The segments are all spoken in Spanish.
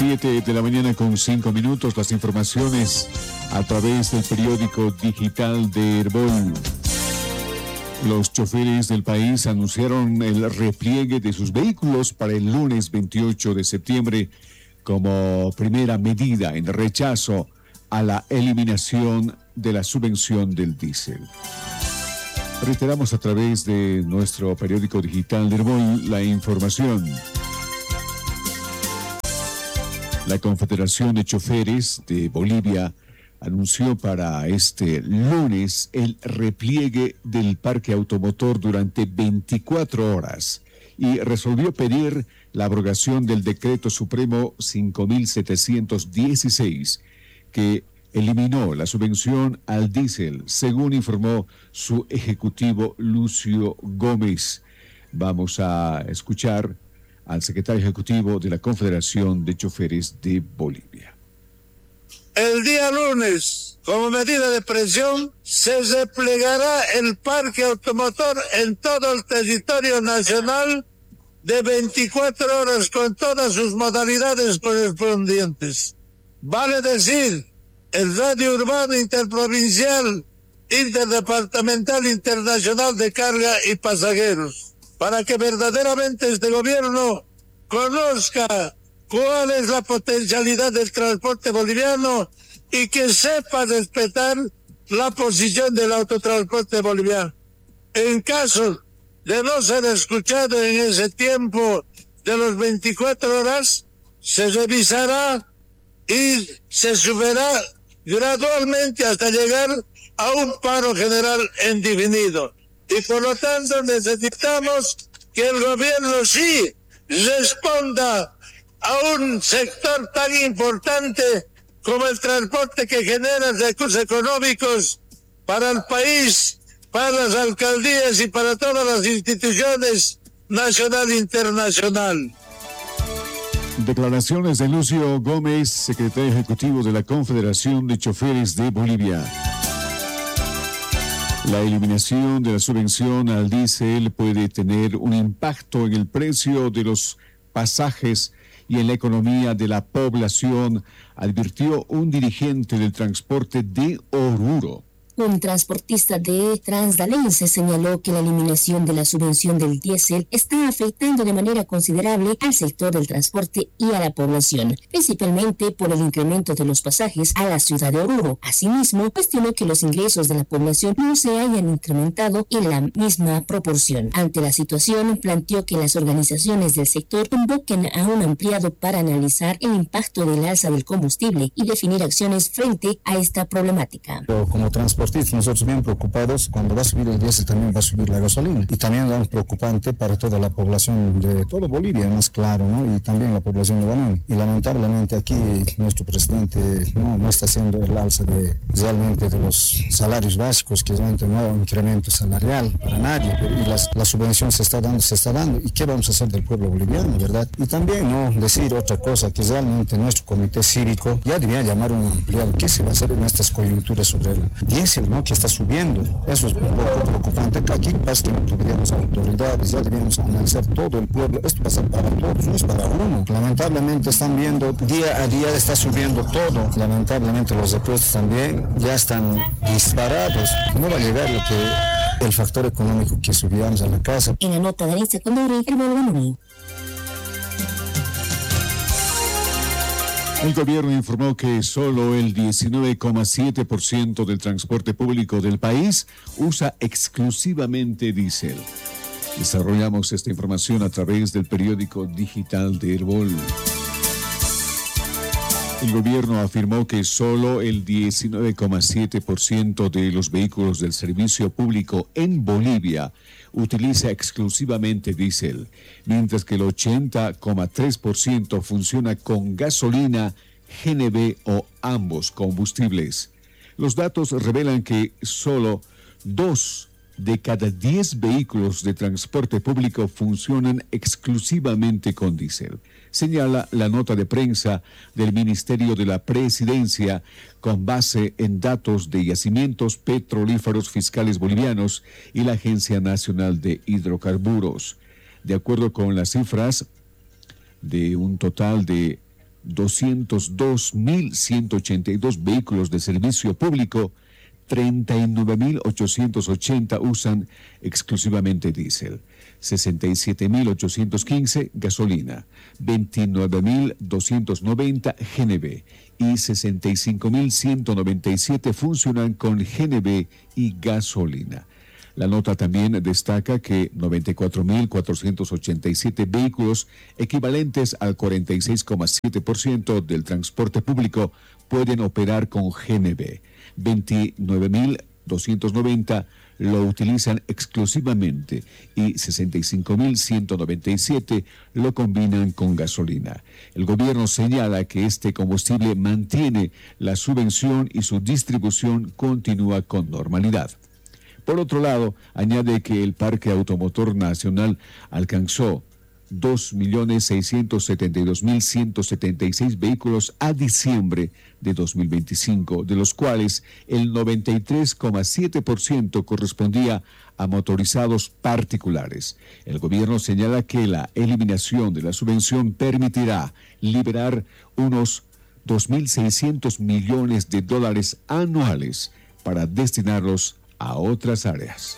7:05 a.m. Las informaciones a través del periódico digital de Herbol. Los choferes del país anunciaron el repliegue de sus vehículos para el lunes 28 de septiembre como primera medida en rechazo a la eliminación de la subvención del diésel. Reiteramos a través de nuestro periódico digital de Herbol la información. La Confederación de Choferes de Bolivia anunció para este lunes el repliegue del parque automotor durante 24 horas y resolvió pedir la abrogación del Decreto Supremo 5.716, que eliminó la subvención al diésel, según informó su ejecutivo Lucio Gómez. Vamos a escuchar al secretario ejecutivo de la Confederación de Choferes de Bolivia. El día lunes, como medida de presión, se replegará el parque automotor en todo el territorio nacional de 24 horas con todas sus modalidades correspondientes. Vale decir, el radio urbano interprovincial, interdepartamental, internacional de carga y pasajeros, para que verdaderamente este gobierno conozca cuál es la potencialidad del transporte boliviano y que sepa respetar la posición del autotransporte boliviano. En caso de no ser escuchado en ese tiempo de los 24 horas, se revisará y se subirá gradualmente hasta llegar a un paro general indefinido. Y por lo tanto necesitamos que el gobierno sí responda a un sector tan importante como el transporte, que genera recursos económicos para el país, para las alcaldías y para todas las instituciones nacional e internacional. Declaraciones de Lucio Gómez, secretario ejecutivo de la Confederación de Choferes de Bolivia. La eliminación de la subvención al diésel puede tener un impacto en el precio de los pasajes y en la economía de la población, advirtió un dirigente del transporte de Oruro. Un transportista de Transdalense señaló que la eliminación de la subvención del diésel está afectando de manera considerable al sector del transporte y a la población, principalmente por el incremento de los pasajes a la ciudad de Oruro. Asimismo, cuestionó que los ingresos de la población no se hayan incrementado en la misma proporción. Ante la situación, planteó que las organizaciones del sector convoquen a un ampliado para analizar el impacto del alza del combustible y definir acciones frente a esta problemática. Como transportistas, nosotros bien preocupados, cuando va a subir el diésel también va a subir la gasolina, y también es preocupante para toda la población de toda Bolivia, más claro, ¿no? Y también la población de Banán. Y lamentablemente aquí nuestro presidente no está haciendo el alza realmente de los salarios básicos, que realmente no hay un incremento salarial para nadie, y la subvención se está dando, y qué vamos a hacer del pueblo boliviano, ¿verdad? Y también no decir otra cosa, que realmente nuestro comité cívico ya debería llamar un ampliado, ¿qué se va a hacer en estas coyunturas sobre el diésel, ¿no? Que está subiendo? Eso es un poco preocupante. Aquí pasa que no deberíamos autoridades, ya deberíamos analizar todo el pueblo. Esto pasa para todos, no es para uno. Lamentablemente están viendo, día a día está subiendo todo. Lamentablemente los repuestos también ya están disparados. No va a llegar el factor económico que subíamos a la casa. En la nota de Alicia Condori, Herbol. El gobierno informó que solo el 19,7% del transporte público del país usa exclusivamente diésel. Desarrollamos esta información a través del periódico digital de Herbol. El gobierno afirmó que solo el 19,7% de los vehículos del servicio público en Bolivia utiliza exclusivamente diésel, mientras que el 80,3% funciona con gasolina, GNV o ambos combustibles. Los datos revelan que solo 2 de cada 10 vehículos de transporte público funcionan exclusivamente con diésel, señala la nota de prensa del Ministerio de la Presidencia con base en datos de yacimientos petrolíferos fiscales bolivianos y la Agencia Nacional de Hidrocarburos. De acuerdo con las cifras, de un total de 202.182 vehículos de servicio público, 39.880 usan exclusivamente diésel, 67.815 gasolina, 29.290 GNV y 65.197 funcionan con GNV y gasolina. La nota también destaca que 94.487 vehículos, equivalentes al 46,7% del transporte público, pueden operar con GNV. 29.290 lo utilizan exclusivamente y 65.197 lo combinan con gasolina. El gobierno señala que este combustible mantiene la subvención y su distribución continúa con normalidad. Por otro lado, añade que el parque automotor nacional alcanzó 2.672.176 vehículos a diciembre de 2025, de los cuales el 93,7% correspondía a motorizados particulares. El gobierno señala que la eliminación de la subvención permitirá liberar unos 2.600 millones de dólares anuales para destinarlos a otras áreas.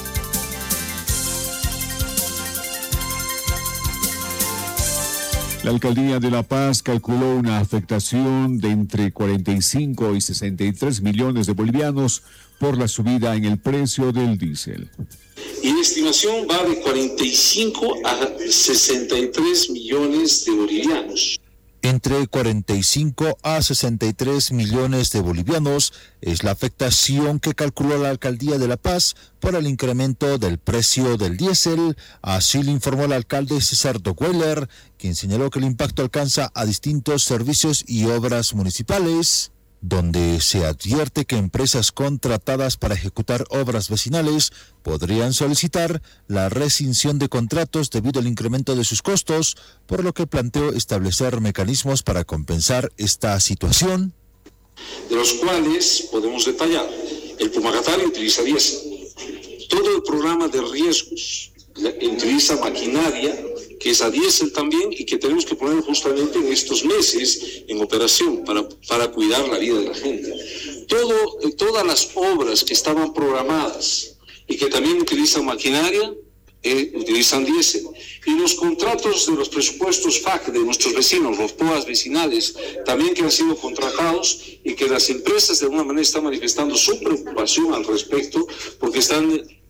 La Alcaldía de La Paz calculó una afectación de entre 45 y 63 millones de bolivianos por la subida en el precio del diésel. Y la estimación va de 45 a 63 millones de bolivianos. Entre 45 a 63 millones de bolivianos es la afectación que calculó la Alcaldía de La Paz por el incremento del precio del diésel. Así lo informó el alcalde César Dockweiler, quien señaló que el impacto alcanza a distintos servicios y obras municipales, donde se advierte que empresas contratadas para ejecutar obras vecinales podrían solicitar la rescisión de contratos debido al incremento de sus costos, por lo que planteó establecer mecanismos para compensar esta situación. De los cuales podemos detallar: el Pumacatari utiliza diésel, todo el programa de riesgos utiliza maquinaria que es a diésel también y que tenemos que poner justamente en estos meses en operación para cuidar la vida de la gente. Todas las obras que estaban programadas y que también utilizan maquinaria, utilizan diésel. Y los contratos de los presupuestos FAC de nuestros vecinos, los POAs vecinales, también que han sido contratados y que las empresas de alguna manera están manifestando su preocupación al respecto porque están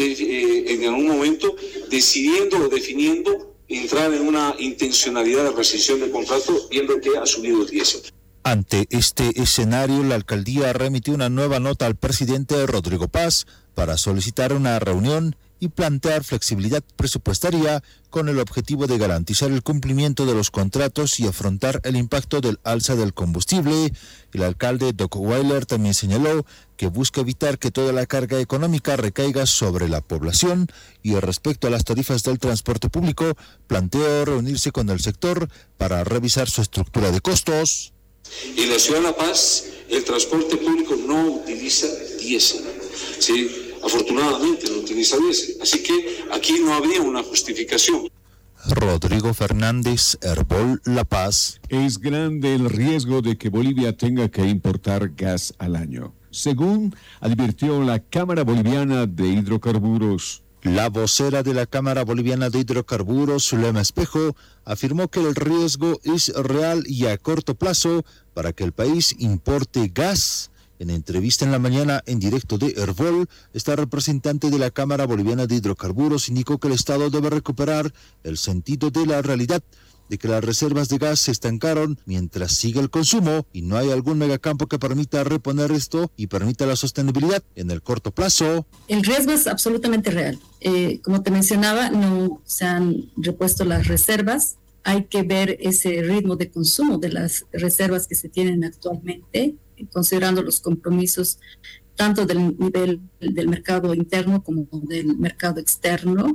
en algún momento decidiendo o definiendo entrar en una intencionalidad de rescisión de contrato viendo que ha subido el diésel. Ante este escenario, la alcaldía remitió una nueva nota al presidente Rodrigo Paz para solicitar una reunión y plantear flexibilidad presupuestaria con el objetivo de garantizar el cumplimiento de los contratos y afrontar el impacto del alza del combustible. El alcalde Dockweiler también señaló que busca evitar que toda la carga económica recaiga sobre la población y respecto a las tarifas del transporte público, planteó reunirse con el sector para revisar su estructura de costos. En la ciudad de La Paz, el transporte público no utiliza diésel, ¿sí? Afortunadamente no utiliza diésel, así que aquí no habría una justificación. Rodrigo Fernández, Herbol, La Paz. Es grande el riesgo de que Bolivia tenga que importar gas al año, según advirtió la Cámara Boliviana de Hidrocarburos. La vocera de la Cámara Boliviana de Hidrocarburos, Zulema Espejo, afirmó que el riesgo es real y a corto plazo para que el país importe gas. En entrevista en la mañana en directo de Herbol, esta representante de la Cámara Boliviana de Hidrocarburos indicó que el Estado debe recuperar el sentido de la realidad, de que las reservas de gas se estancaron mientras sigue el consumo y no hay algún megacampo que permita reponer esto y permita la sostenibilidad en el corto plazo. El riesgo es absolutamente real. Como te mencionaba, no se han repuesto las reservas. Hay que ver ese ritmo de consumo de las reservas que se tienen actualmente, considerando los compromisos tanto del nivel del mercado interno como del mercado externo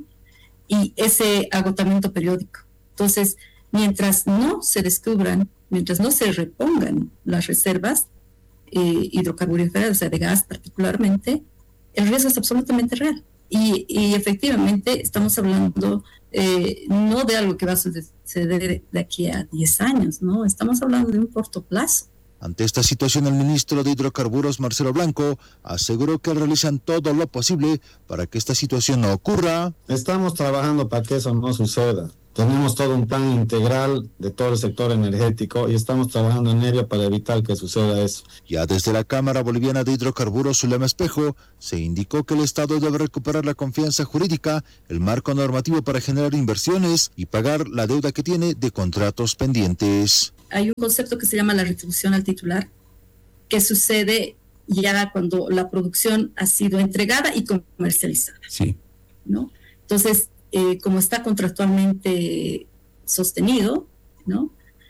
y ese agotamiento periódico. Entonces, mientras no se descubran, mientras no se repongan las reservas hidrocarburíferas, o sea, de gas particularmente, el riesgo es absolutamente real. Y efectivamente estamos hablando no de algo que va a suceder de aquí a 10 años, ¿no? Estamos hablando de un corto plazo. Ante esta situación, el ministro de Hidrocarburos, Marcelo Blanco, aseguró que realizan todo lo posible para que esta situación no ocurra. Estamos trabajando para que eso no suceda. Tenemos todo un plan integral de todo el sector energético y estamos trabajando en ello para evitar que suceda eso. Ya desde la Cámara Boliviana de Hidrocarburos, Zulema Espejo, se indicó que el Estado debe recuperar la confianza jurídica, el marco normativo para generar inversiones y pagar la deuda que tiene de contratos pendientes. Hay un concepto que se llama la retribución al titular, que sucede ya cuando la producción ha sido entregada y comercializada. Sí. ¿No? Entonces, como está contractualmente sostenido, ¿no?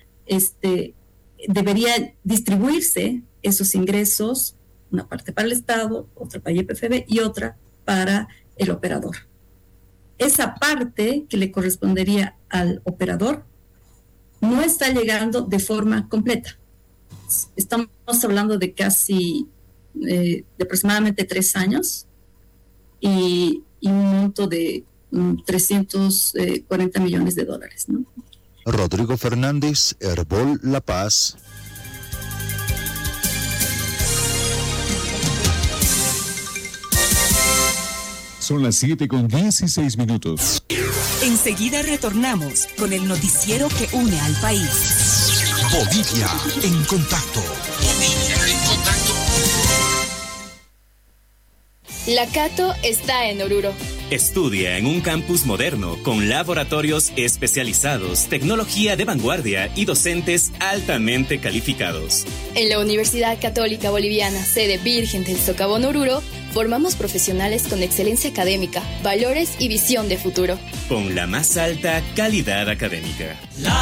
Debería distribuirse esos ingresos, una parte para el Estado, otra para YPFB y otra para el operador. Esa parte que le correspondería al operador no está llegando de forma completa. Estamos hablando de casi, de aproximadamente 3 años y un monto de 340 millones de dólares, ¿no? Rodrigo Fernández, Herbol La Paz. Son las 7:16. Enseguida retornamos con el noticiero que une al país. Bolivia en contacto. Bolivia en contacto. La Cato está en Oruro. Estudia en un campus moderno con laboratorios especializados, tecnología de vanguardia y docentes altamente calificados. En la Universidad Católica Boliviana, sede Virgen del Socavón Oruro, formamos profesionales con excelencia académica, valores y visión de futuro. Con la más alta calidad académica.